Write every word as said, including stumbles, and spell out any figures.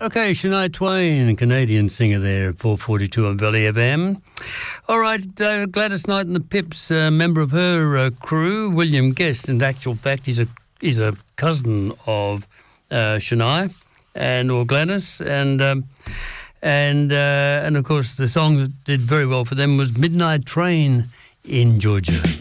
Okay, Shania Twain, Canadian singer there at four forty-two on Valley F M. All right, uh, Gladys Knight and the Pips, a uh, member of her uh, crew, William Guest. In actual fact, he's a he's a cousin of uh, Shania and or Gladys, and um, and uh, and of course the song that did very well for them was "Midnight Train" in Georgia.